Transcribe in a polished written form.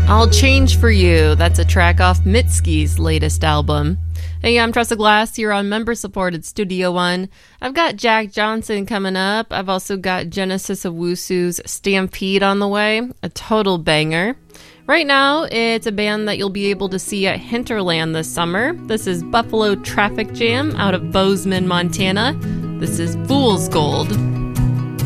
I'll Change For You. That's a track off Mitski's latest album. Hey, I'm Tressa Glass here on member-supported Studio One. I've got Jack Johnson coming up. I've also got Genesis Owusu's Stampede on the way, a total banger. Right now, it's a band that you'll be able to see at Hinterland this summer. This is Buffalo Traffic Jam out of Bozeman, Montana. This is Fool's Gold.